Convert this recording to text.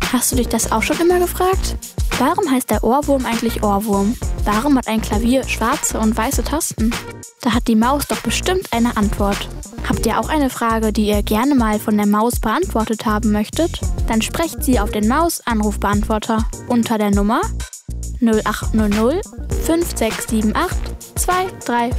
Hast du dich das auch schon immer gefragt? Warum heißt der Ohrwurm eigentlich Ohrwurm? Warum hat ein Klavier schwarze und weiße Tasten? Da hat die Maus doch bestimmt eine Antwort. Habt ihr auch eine Frage, die ihr gerne mal von der Maus beantwortet haben möchtet? Dann sprecht sie auf den Maus-Anrufbeantworter unter der Nummer 0800 5678 235.